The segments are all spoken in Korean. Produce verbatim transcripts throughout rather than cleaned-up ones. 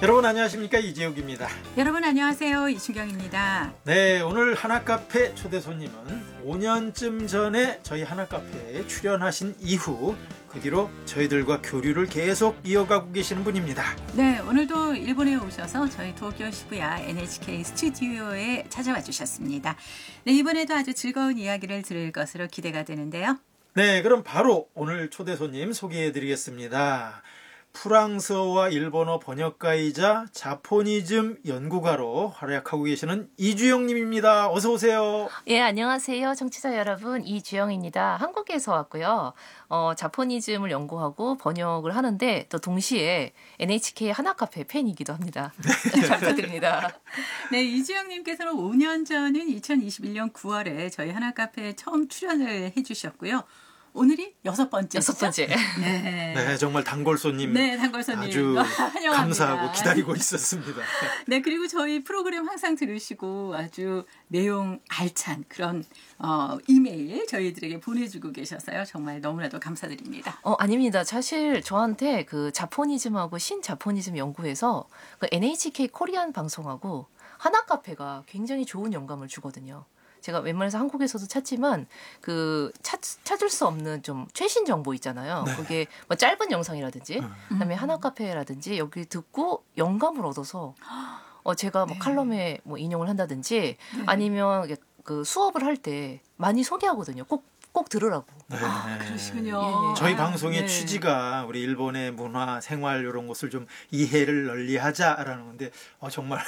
여러분 안녕하십니까, 이재욱입니다. 여러분 안녕하세요, 이춘경입니다. 네, 오늘 하나카페 초대 손님은 오 년쯤 전에 저희 하나카페에 출연하신 이후 그 뒤로 저희들과 교류를 계속 이어가고 계시는 분입니다. 네, 오늘도 일본에 오셔서 저희 도쿄 시부야 엔에이치케이 스튜디오에 찾아와 주셨습니다. 네, 이번에도 아주 즐거운 이야기를 들을 것으로 기대가 되는데요. 네, 그럼 바로 오늘 초대 손님 소개해드리겠습니다. 프랑스어와 일본어 번역가이자 자포니즘 연구가로 활약하고 계시는 이주영 님입니다. 어서 오세요. 예, 안녕하세요. 청취자 여러분. 이주영입니다. 한국에서 왔고요. 어, 자포니즘을 연구하고 번역을 하는데 또 동시에 엔에이치케이 하나카페 팬이기도 합니다. 잘 부탁드립니다. 네, 이주영 님께서는 오 년 전인 이천이십일 년 구월에 저희 하나카페에 처음 출연을 해 주셨고요. 오늘이 여섯 번째. 여섯 번째. 네. 네, 정말 단골 손님. 네, 단골 손님. 아주 환영합니다. 감사하고 기다리고 있었습니다. 네, 그리고 저희 프로그램 항상 들으시고 아주 내용 알찬 그런 어, 이메일 저희들에게 보내주고 계셔서요. 정말 너무나도 감사드립니다. 어, 아닙니다. 사실 저한테 그 자포니즘하고 신자포니즘 연구에서 그 엔에이치케이 코리안 방송하고 하나카페가 굉장히 좋은 영감을 주거든요. 제가 웬만해서 한국에서도 찾지만 그 찾, 찾을 수 없는 좀 최신 정보 있잖아요. 네. 그게 뭐 짧은 영상이라든지 음. 그다음에 하나카페라든지 여기 듣고 영감을 얻어서 어 제가 뭐 네. 칼럼에 뭐 인용을 한다든지 네. 아니면 그 수업을 할 때 많이 소개하거든요. 꼭 꼭 들으라고. 네. 아, 그러시군요. 예, 예. 저희 아, 방송의 네. 취지가 우리 일본의 문화, 생활 이런 것을 좀 이해를 널리하자라는 건데 어, 정말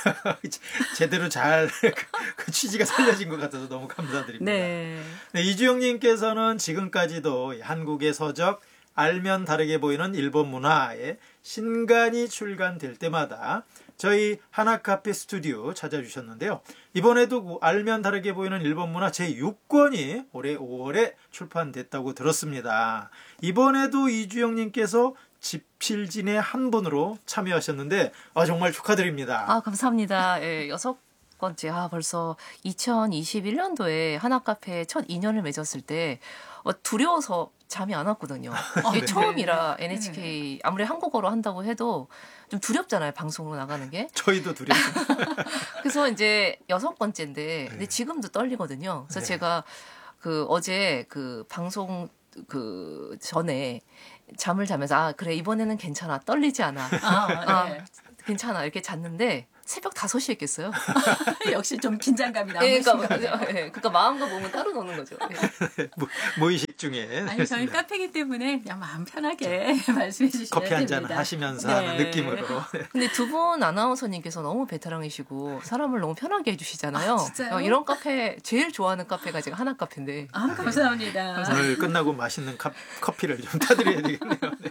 제대로 잘 그 취지가 살려진 것 같아서 너무 감사드립니다. 네. 네, 이주영님께서는 지금까지도 한국의 서적 알면 다르게 보이는 일본 문화에 신간이 출간될 때마다 저희 하나카페 스튜디오 찾아주셨는데요. 이번에도 알면 다르게 보이는 일본 문화 제육 권이 올해 오월에 출판됐다고 들었습니다. 이번에도 이주영님께서 집필진의 한 분으로 참여하셨는데 아, 정말 축하드립니다. 아, 감사합니다. 예, 여섯 번째. 아, 벌써 이천이십일 년도에 하나카페 첫 인연을 맺었을 때 어, 두려워서 잠이 안 왔거든요. 아, 이게 네. 처음이라 엔에이치케이 아무리 한국어로 한다고 해도 좀 두렵잖아요. 방송으로 나가는 게. 저희도 두렵습니다. 그래서 이제 여섯 번째인데 네. 근데 지금도 떨리거든요. 그래서 네. 제가 그 어제 그 방송 그 전에 잠을 자면서 아 그래 이번에는 괜찮아 떨리지 않아. 아, 네. 아, 괜찮아 이렇게 잤는데 새벽 다섯 시에 깼어요. 역시 좀 긴장감이 예, 남으신가 그러니까, 봐요. 예, 그러니까 마음과 몸은 따로 노는 거죠. 예. 모, 모의식 중에. 아니, 저희 카페이기 때문에 그냥 마음 편하게 말씀해 주시면 됩니다. 커피 한잔 하시면서 네. 하는 느낌으로. 근데 두 분 아나운서님께서 너무 베테랑이시고 사람을 너무 편하게 해주시잖아요. 아, 진짜요? 어, 이런 카페 제일 좋아하는 카페가 제가 하나 카페인데. 아, 감사합니다. 오늘 끝나고 맛있는 카, 커피를 좀 타드려야 되겠네요. 네.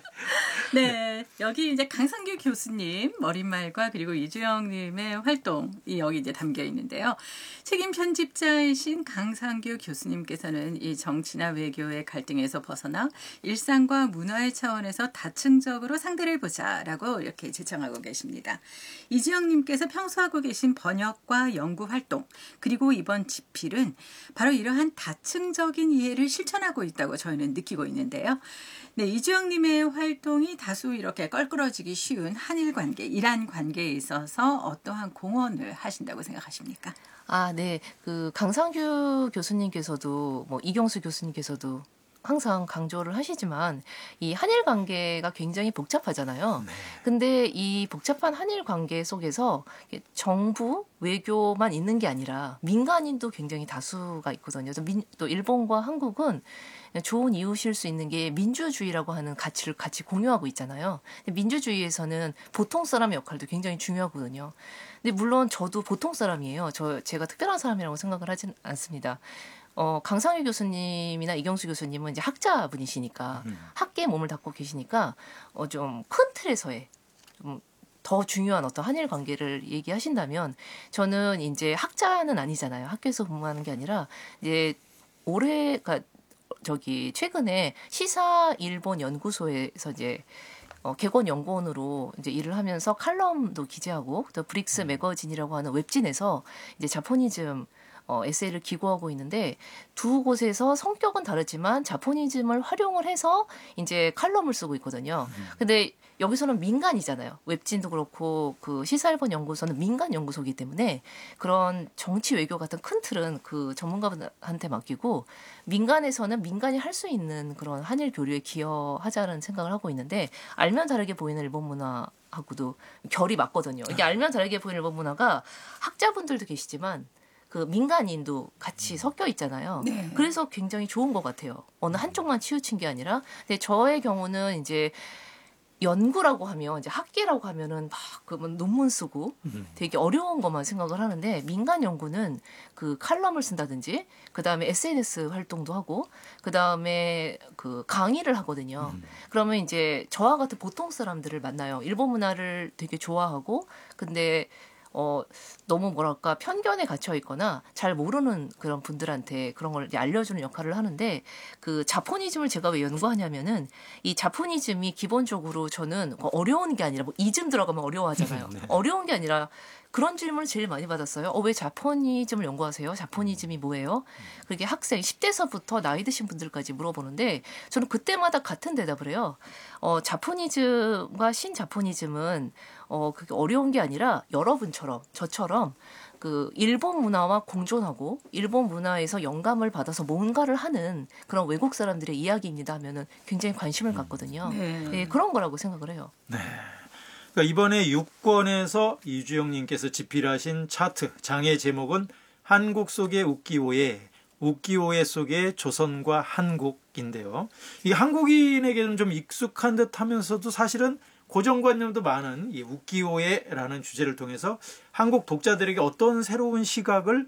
네, 여기 이제 강상규 교수님 머릿말과 그리고 이주영님의 활동이 여기 이제 담겨 있는데요. 책임 편집자이신 강상규 교수님께서는 이 정치나 외교의 갈등에서 벗어나 일상과 문화의 차원에서 다층적으로 상대를 보자라고 이렇게 제청하고 계십니다. 이주영님께서 평소 하고 계신 번역과 연구 활동 그리고 이번 집필은 바로 이러한 다층적인 이해를 실천하고 있다고 저희는 느끼고 있는데요. 네, 이주영님의 활동이 다수 이렇게 껄끄러지기 쉬운 한일 관계, 이란 관계에 있어서 어떠한 공헌을 하신다고 생각하십니까? 아, 네. 그 강상규 교수님께서도 뭐 이경수 교수님께서도 항상 강조를 하시지만 이 한일 관계가 굉장히 복잡하잖아요. 네. 근데 이 복잡한 한일 관계 속에서 정부, 외교만 있는 게 아니라 민간인도 굉장히 다수가 있거든요. 그래서 민, 또 일본과 한국은 좋은 이웃일 수 있는 게 민주주의라고 하는 가치를 같이 공유하고 있잖아요. 근데 민주주의에서는 보통 사람의 역할도 굉장히 중요하거든요. 근데 물론 저도 보통 사람이에요. 저 제가 특별한 사람이라고 생각을 하진 않습니다. 어, 강상규 교수님이나 이경수 교수님은 이제 학자분이시니까 음. 학계에 몸을 닫고 계시니까 어, 좀 큰 틀에서의 좀 더 중요한 어떤 한일 관계를 얘기하신다면 저는 이제 학자는 아니잖아요. 학교에서 근무하는 게 아니라 이제 올해 가 저기 최근에 시사 일본 연구소에서 이제 어, 객원 연구원으로 이제 일을 하면서 칼럼도 기재하고 또 브릭스 매거진이라고 하는 웹진에서 이제 자포니즘 어, 에세이를 기고하고 있는데 두 곳에서 성격은 다르지만 자포니즘을 활용을 해서 이제 칼럼을 쓰고 있거든요. 근데 여기서는 민간이잖아요. 웹진도 그렇고 그 시사일본 연구소는 민간 연구소이기 때문에 그런 정치 외교 같은 큰 틀은 그 전문가분한테 맡기고 민간에서는 민간이 할 수 있는 그런 한일 교류에 기여하자는 생각을 하고 있는데 알면 다르게 보이는 일본 문화하고도 결이 맞거든요. 이게 알면 다르게 보이는 일본 문화가 학자분들도 계시지만 그 민간인도 같이 섞여 있잖아요. 네. 그래서 굉장히 좋은 것 같아요. 어느 한쪽만 치우친 게 아니라. 근데 저의 경우는 이제 연구라고 하면 이제 학계라고 하면은 막 그러면 논문 쓰고 되게 어려운 것만 생각을 하는데 민간 연구는 그 칼럼을 쓴다든지 그 다음에 에스엔에스 활동도 하고 그 다음에 그 강의를 하거든요. 음. 그러면 이제 저와 같은 보통 사람들을 만나요. 일본 문화를 되게 좋아하고 근데 어, 너무 뭐랄까 편견에 갇혀 있거나 잘 모르는 그런 분들한테 그런 걸 이제 알려주는 역할을 하는데 그 자포니즘을 제가 왜 연구하냐면은 이 자포니즘이 기본적으로 저는 어려운 게 아니라 뭐 이즘 들어가면 어려워하잖아요. 네. 어려운 게 아니라 그런 질문을 제일 많이 받았어요. 어, 왜 자포니즘을 연구하세요? 자포니즘이 뭐예요? 그게 학생 십 대서부터 나이 드신 분들까지 물어보는데 저는 그때마다 같은 대답을 해요. 어, 자포니즘과 신자포니즘은 어, 그게 어려운 게 아니라 여러분처럼 저처럼 그 일본 문화와 공존하고 일본 문화에서 영감을 받아서 뭔가를 하는 그런 외국 사람들의 이야기입니다 하면은 굉장히 관심을 갖거든요. 네. 네, 그런 거라고 생각을 해요. 네. 그러니까 이번에 육 권에서 이주영님께서 집필하신 차트 장의 제목은 한국 속의 우키오에 우키오에 속의 조선과 한국인데요. 이 한국인에게는 좀 익숙한 듯하면서도 사실은 고정관념도 많은 이 우키오에라는 주제를 통해서 한국 독자들에게 어떤 새로운 시각을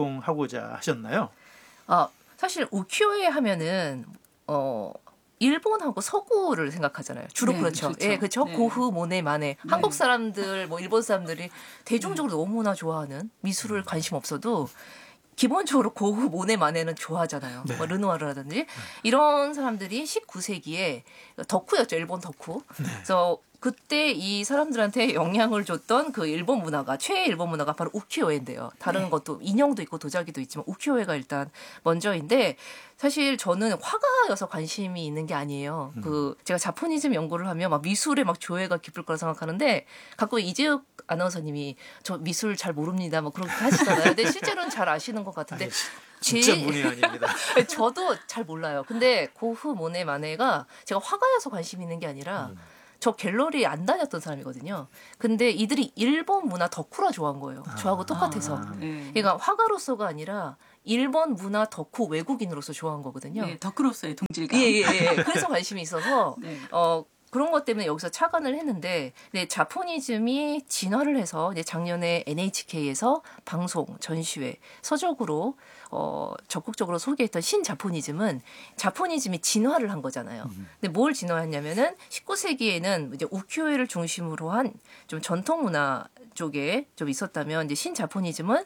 제공하고자 하셨나요? 아 사실 우키오에 하면은 어. 일본하고 서구를 생각하잖아요. 주로 네, 그렇죠. 그렇죠. 예, 그렇죠. 네. 고흐, 모네, 마네. 네. 한국 사람들, 뭐 일본 사람들이 대중적으로 네. 너무나 좋아하는 미술을 관심 없어도 기본적으로 고흐, 모네, 마네는 좋아하잖아요. 네. 뭐 르누아르라든지 네. 이런 사람들이 십구 세기에 덕후였죠. 일본 덕후. 네. 그래서 그때 이 사람들한테 영향을 줬던 그 일본 문화가 최애 일본 문화가 바로 우키오에인데요. 다른 네. 것도 인형도 있고 도자기도 있지만 우키오에가 일단 먼저인데 사실 저는 화가여서 관심이 있는 게 아니에요. 음. 그 제가 자포니즘 연구를 하면 막 미술에 막 조예가 깊을 거라 생각하는데 가끔 이재욱 아나운서님이 저 미술 잘 모릅니다. 뭐 그렇게 하시잖아요. 근데 실제로는 잘 아시는 것 같은데. 아니, 진짜 문의 아닙니다. 저도 잘 몰라요. 근데 고흐, 모네, 마네가 제가 화가여서 관심 있는 게 아니라 음. 저 갤러리 안 다녔던 사람이거든요. 근데 이들이 일본 문화 덕후라 좋아한 거예요. 저하고 아, 똑같아서. 아, 네. 그러니까 화가로서가 아니라 일본 문화 덕후 외국인으로서 좋아한 거거든요. 네, 덕후로서의 동질감. 예, 예, 예. 그래서 관심이 있어서 네. 어, 그런 것 때문에 여기서 착안을 했는데 네, 자포니즘이 진화를 해서 이제 작년에 엔에이치케이에서 방송, 전시회, 서적으로 어, 적극적으로 소개했던 신자포니즘은 자포니즘이 진화를 한 거잖아요. 근데 뭘 진화했냐면은 십구 세기에는 이제 우키오에를 중심으로 한 좀 전통 문화 쪽에 좀 있었다면 이제 신자포니즘은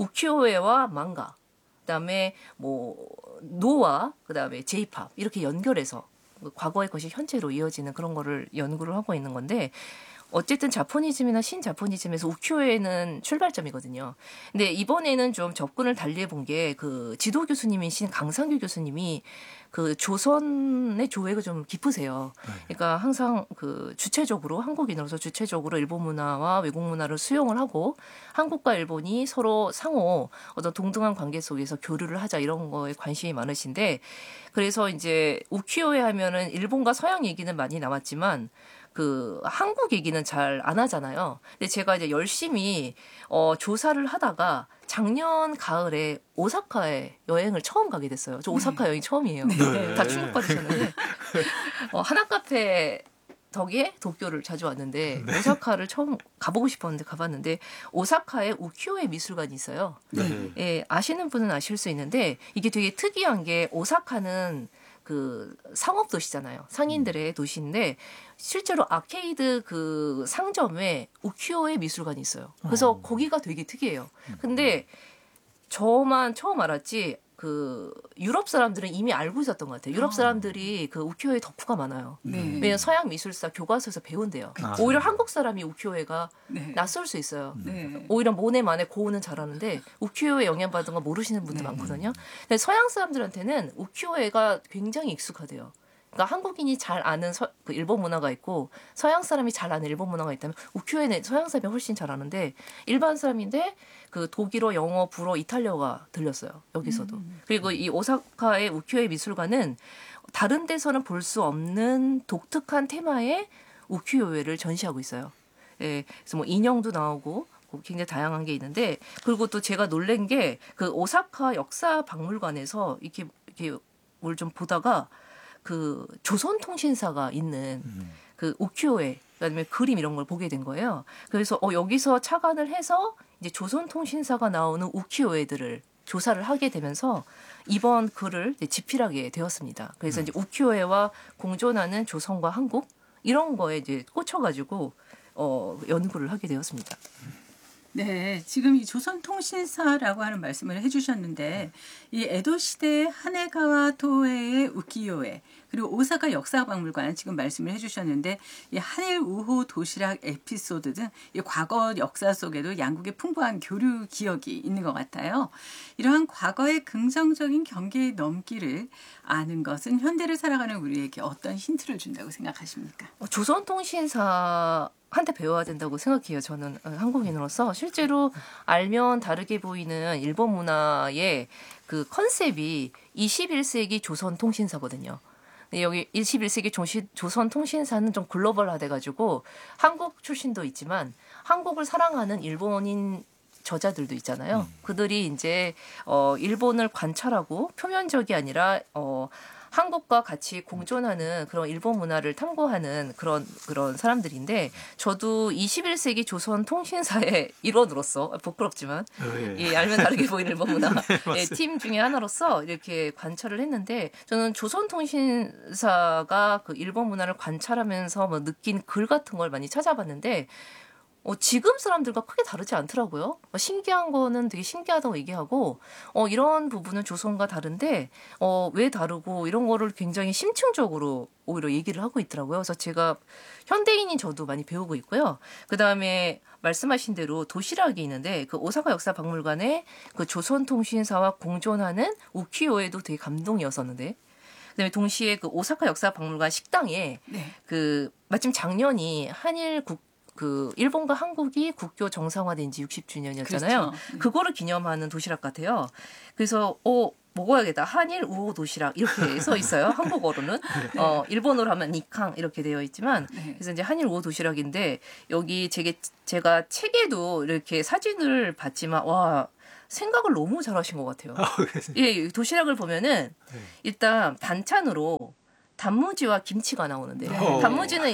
우키오에와 망가, 그다음에 뭐 노와 그다음에 제이팝 이렇게 연결해서 과거의 것이 현재로 이어지는 그런 거를 연구를 하고 있는 건데 어쨌든 자포니즘이나 신자포니즘에서 우키오에는 출발점이거든요. 근데 이번에는 좀 접근을 달리해본 게 그 지도 교수님이신 강상규 교수님이 그 조선의 조예가 좀 깊으세요. 그러니까 항상 그 주체적으로 한국인으로서 주체적으로 일본 문화와 외국 문화를 수용을 하고 한국과 일본이 서로 상호 어떤 동등한 관계 속에서 교류를 하자 이런 거에 관심이 많으신데 그래서 이제 우키오에 하면은 일본과 서양 얘기는 많이 나왔지만 그 한국 얘기는 잘 안 하잖아요. 근데 제가 이제 열심히 어, 조사를 하다가 작년 가을에 오사카에 여행을 처음 가게 됐어요. 저 오사카 네. 여행 처음이에요. 네. 다 충격받으셨는데 어, 하나카페 덕에 도쿄를 자주 왔는데 네. 오사카를 처음 가보고 싶었는데 가봤는데 오사카에 우키오에 미술관이 있어요. 네. 예, 아시는 분은 아실 수 있는데 이게 되게 특이한 게 오사카는 그 상업 도시잖아요. 상인들의 도시인데 실제로 아케이드 그 상점에 우키오에 미술관이 있어요. 그래서 어. 거기가 되게 특이해요. 근데 저만 처음 알았지 그 유럽 사람들은 이미 알고 있었던 것 같아요. 유럽 사람들이 그 우키요에 덕후가 많아요. 네. 왜냐면 서양 미술사 교과서에서 배운대요. 아. 오히려 한국 사람이 우키요에가 네. 낯설 수 있어요. 네. 오히려 모네 만에 고우는 잘하는데 우키요에 영향받은 거 모르시는 분들 네. 많거든요. 근데 서양 사람들한테는 우키요에가 굉장히 익숙하대요. 그러니까 한국인이 잘 아는 서, 그 일본 문화가 있고 서양 사람이 잘 아는 일본 문화가 있다면 우키요에는 서양 사람이 훨씬 잘 아는데 일반 사람인데 그 독일어, 영어, 불어, 이탈리아가 들렸어요. 여기서도. 음. 그리고 이 오사카의 우키요에 미술관은 다른 데서는 볼 수 없는 독특한 테마의 우키요에를 전시하고 있어요. 예, 그래서 뭐 인형도 나오고 굉장히 다양한 게 있는데 그리고 또 제가 놀란 게 그 오사카 역사 박물관에서 이렇게 이렇게 뭘 좀 보다가 그 조선통신사가 있는 음. 그 우키요에 그다음에 그림 이런 걸 보게 된 거예요. 그래서 어 여기서 착안을 해서 이제 조선통신사가 나오는 우키요에들을 조사를 하게 되면서 이번 글을 이제 집필하게 되었습니다. 그래서 음. 이제 우키요에와 공존하는 조선과 한국 이런 거에 이제 꽂혀가지고 어 연구를 하게 되었습니다. 네, 지금 이 조선통신사라고 하는 말씀을 해주셨는데 이 에도 시대 하네가와 토에의 우키요에 그리고 오사카 역사박물관 지금 말씀을 해주셨는데 이 한일 우호 도시락 에피소드 등 이 과거 역사 속에도 양국의 풍부한 교류 기억이 있는 것 같아요. 이러한 과거의 긍정적인 경계의 넘기를 아는 것은 현대를 살아가는 우리에게 어떤 힌트를 준다고 생각하십니까? 어, 조선통신사 한테 배워야 된다고 생각해요. 저는 어, 한국인으로서 실제로 알면 다르게 보이는 일본 문화의 그 컨셉이 이십일 세기 조선통신사거든요. 근데 여기 이십일 세기 조시, 조선통신사는 좀 글로벌화돼가지고 한국 출신도 있지만 한국을 사랑하는 일본인 저자들도 있잖아요. 음. 그들이 이제 어, 일본을 관찰하고 표면적이 아니라 어, 한국과 같이 공존하는 그런 일본 문화를 탐구하는 그런 그런 사람들인데 저도 이십일 세기 조선 통신사의 일원으로서 부끄럽지만 어, 예. 예, 알면 다르게 보이는 일본 문화 네, 예, 팀 중에 하나로서 이렇게 관찰을 했는데 저는 조선 통신사가 그 일본 문화를 관찰하면서 뭐 느낀 글 같은 걸 많이 찾아봤는데 어, 지금 사람들과 크게 다르지 않더라고요. 어, 신기한 거는 되게 신기하다고 얘기하고 어, 이런 부분은 조선과 다른데 어, 왜 다르고 이런 거를 굉장히 심층적으로 오히려 얘기를 하고 있더라고요. 그래서 제가 현대인인 저도 많이 배우고 있고요. 그다음에 말씀하신 대로 도시락이 있는데 그 오사카 역사박물관에 그 조선통신사와 공존하는 우키요에도 되게 감동이었었는데 그다음에 동시에 그 오사카 역사박물관 식당에 네. 그 마침 작년이 한일 국 그 일본과 한국이 국교 정상화된 지 육십 주년이었잖아요. 그렇죠. 그거를 기념하는 도시락 같아요. 그래서 어 먹어야겠다. 한일 우호 도시락 이렇게 써 있어요. 한국어로는 네. 어 일본어로 하면 니캉 이렇게 되어 있지만 네. 그래서 이제 한일 우호 도시락인데 여기 제게 제가 책에도 이렇게 사진을 봤지만 와 생각을 너무 잘하신 것 같아요. 예, 도시락을 보면은 네. 일단 반찬으로 단무지와 김치가 나오는데 네. 단무지는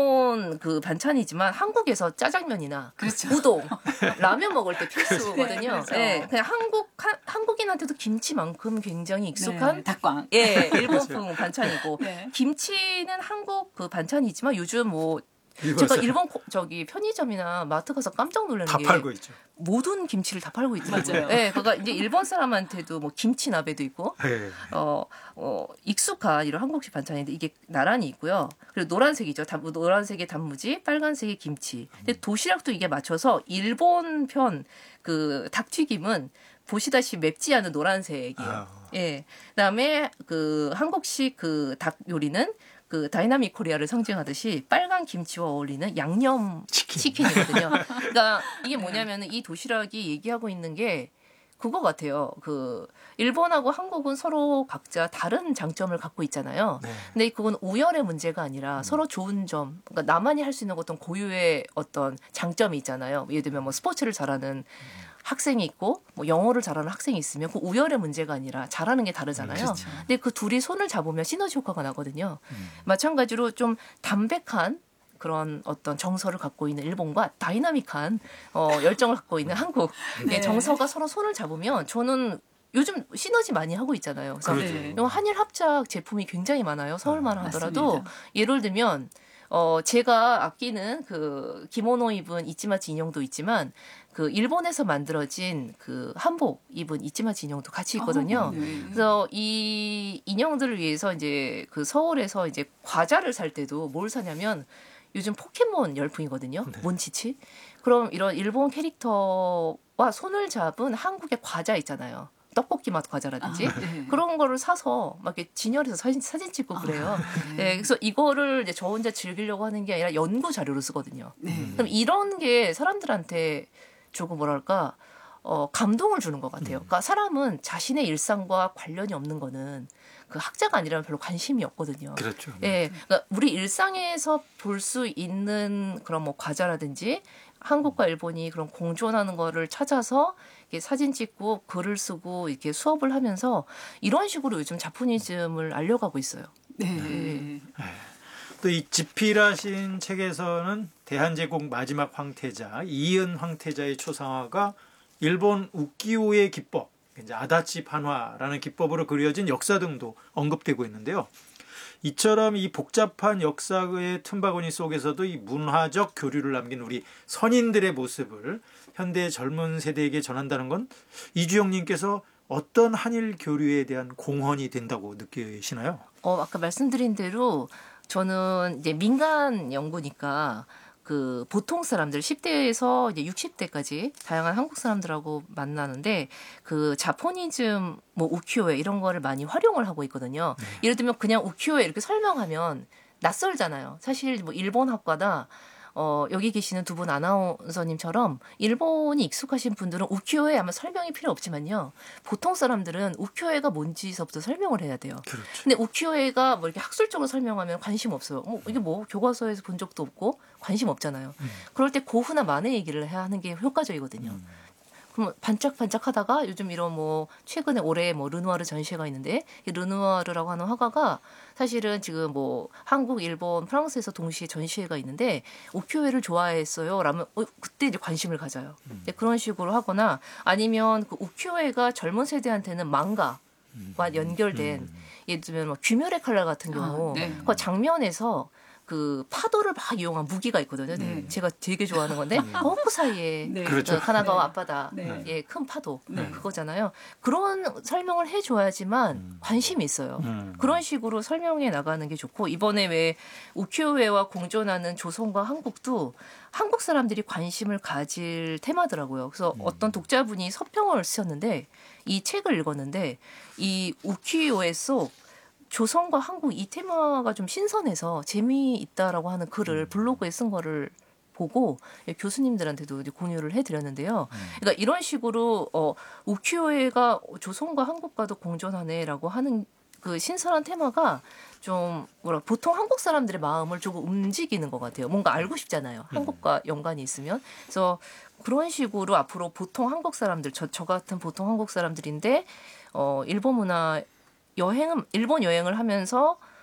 일본 그 반찬이지만 한국에서 짜장면이나 그렇죠. 우동, 라면 먹을 때 필수거든요. 네, 그렇죠. 예, 그냥 한국 한, 한국인한테도 김치만큼 굉장히 익숙한 네, 닭광. 예, 일본풍 반찬이고 네. 김치는 한국 그 반찬이지만 요즘 뭐 일본 제가 사람 일본 코- 저기 편의점이나 마트 가서 깜짝 놀라는 다 게 팔고 있죠. 모든 김치를 다 팔고 있더라고요. 맞아요. 예, 그러니까 이제 일본 사람한테도 뭐 김치 나베도 있고 네. 어, 어, 익숙한 이런 한국식 반찬인데 이게 나란히 있고요. 그리고 노란색이죠. 단, 노란색의 단무지, 빨간색의 김치. 근데 도시락도 이게 맞춰서 일본 편 그 닭튀김은 보시다시피 맵지 않은 노란색이에요. 아. 예. 그다음에 그 한국식 그 닭 요리는 그 다이나믹 코리아를 상징하듯이 빨간 김치와 어울리는 양념 치킨. 치킨이거든요. 그러니까 이게 뭐냐면은 이 도시락이 얘기하고 있는 게 그거 같아요. 그 일본하고 한국은 서로 각자 다른 장점을 갖고 있잖아요. 네. 근데 그건 우열의 문제가 아니라 서로 좋은 점, 그러니까 나만이 할 수 있는 어떤 고유의 어떤 장점이 있잖아요. 예를 들면 뭐 스포츠를 잘하는 학생이 있고 뭐 영어를 잘하는 학생이 있으면 그 우열의 문제가 아니라 잘하는 게 다르잖아요. 그렇죠. 근데 그 둘이 손을 잡으면 시너지 효과가 나거든요. 음. 마찬가지로 좀 담백한 그런 어떤 정서를 갖고 있는 일본과 다이나믹한 어, 열정을 갖고 있는 한국 네. 의 정서가 서로 손을 잡으면 저는 요즘 시너지 많이 하고 있잖아요. 그래서 그렇죠. 네. 한일 합작 제품이 굉장히 많아요. 서울만 하더라도 맞습니다. 예를 들면 어, 제가 아끼는 그 기모노 입은 이치마치 인형도 있지만 그 일본에서 만들어진 그 한복 입은 이치마치 인형도 같이 있거든요. 어, 네. 그래서 이 인형들을 위해서 이제 그 서울에서 이제 과자를 살 때도 뭘 사냐면 요즘 포켓몬 열풍이거든요. 네. 몬치치. 그럼 이런 일본 캐릭터와 손을 잡은 한국의 과자 있잖아요. 떡볶이 맛 과자라든지 아, 네. 그런 거를 사서 막 이렇게 진열해서 사진, 사진 찍고 그래요. 네. 네, 그래서 이거를 이제 저 혼자 즐기려고 하는 게 아니라 연구 자료로 쓰거든요. 네. 그럼 이런 게 사람들한테 조금 뭐랄까 어, 감동을 주는 것 같아요. 그러니까 사람은 자신의 일상과 관련이 없는 거는 그 학자가 아니라면 별로 관심이 없거든요. 그렇죠. 예, 그러니까 우리 일상에서 볼 수 있는 그런 뭐 과자라든지 한국과 일본이 그런 공존하는 거를 찾아서 이렇게 사진 찍고 글을 쓰고 이렇게 수업을 하면서 이런 식으로 요즘 자포니즘을 알려가고 있어요. 네. 또 이 지필하신 책에서는 대한제국 마지막 황태자 이은 황태자의 초상화가 일본 우키오의 기법, 이제 아다치 판화라는 기법으로 그려진 역사 등도 언급되고 있는데요. 이처럼 이 복잡한 역사의 틈바구니 속에서도 이 문화적 교류를 남긴 우리 선인들의 모습을 현대 젊은 세대에게 전한다는 건 이주영님께서 어떤 한일 교류에 대한 공헌이 된다고 느끼시나요? 어, 아까 말씀드린 대로 저는 이제 민간 연구니까 그 보통 사람들 십 대에서 이제 육십 대까지 다양한 한국 사람들하고 만나는데 그 자포니즘 뭐 우키요에 이런 거를 많이 활용을 하고 있거든요. 네. 예를 들면 그냥 우키요에 이렇게 설명하면 낯설잖아요. 사실 뭐 일본 학과다 어, 여기 계시는 두 분 아나운서님처럼 일본이 익숙하신 분들은 우키요에 아마 설명이 필요 없지만요. 보통 사람들은 우키요에가 뭔지서부터 설명을 해야 돼요. 그렇죠. 근데 우키요에가 뭐 이렇게 학술적으로 설명하면 관심 없어요. 뭐 이게 뭐 교과서에서 본 적도 없고 관심 없잖아요. 음. 그럴 때 고흐나 만해 얘기를 해야 하는 게 효과적이거든요. 음. 그럼 반짝반짝하다가 요즘 이런 뭐 최근에 올해 뭐 르누아르 전시회가 있는데 이 르누아르라고 하는 화가가 사실은 지금 뭐 한국, 일본, 프랑스에서 동시에 전시회가 있는데 우키요에를 좋아했어요. 라면 어, 그때 이제 관심을 가져요. 음. 네, 그런 식으로 하거나 아니면 그 우키요에가 젊은 세대한테는 망가와 연결된 음. 예를 들면 뭐 귀멸의 칼날 같은 아, 경우 네. 그 장면에서 그 파도를 막 이용한 무기가 있거든요. 네. 제가 되게 좋아하는 건데 허브 사이에 네. 그렇죠. 어, 가나가와 네. 앞바다 네. 예, 큰 파도 네. 그거잖아요. 그런 설명을 해줘야지만 음. 관심이 있어요. 음. 그런 식으로 설명해 나가는 게 좋고 이번에 왜 우키요에와 공존하는 조선과 한국도 한국 사람들이 관심을 가질 테마더라고요. 그래서 음. 어떤 독자분이 서평을 쓰셨는데 이 책을 읽었는데 이 우키요에 속 조선과 한국 이 테마가 좀 신선해서 재미있다라고 하는 글을 블로그에 쓴 거를 보고 교수님들한테도 이제 공유를 해드렸는데요. 그러니까 이런 식으로 어, 우키요에가 조선과 한국과도 공존하네라고 하는 그 신선한 테마가 좀 뭐라 보통 한국 사람들의 마음을 조금 움직이는 것 같아요. 뭔가 알고 싶잖아요. 한국과 연관이 있으면. 그래서 그런 식으로 앞으로 보통 한국 사람들 저, 저 같은 보통 한국 사람들인데 어, 일본 문화 여행은 일본 여행을 하면서